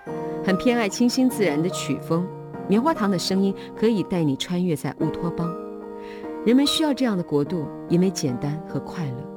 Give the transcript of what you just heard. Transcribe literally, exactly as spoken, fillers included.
很偏爱清新自然的曲风，棉花糖的声音可以带你穿越在乌托邦。人们需要这样的国度，因为简单和快乐。